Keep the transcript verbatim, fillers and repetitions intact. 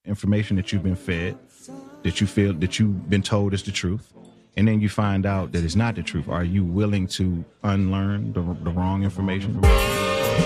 information that you've been fed, that you feel that you've been told is the truth, and then you find out that it's not the truth. Are you willing to unlearn the, the wrong information?